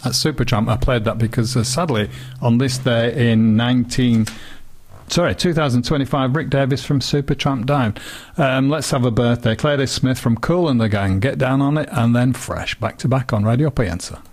That's Supertramp. I played that because, sadly, on this day in 2025, Rick Davies from Supertramp died. Let's have a birthday. Claire Smith from Kool and the Gang. Get Down on It, and then Fresh. Back to back on Radio Pienza.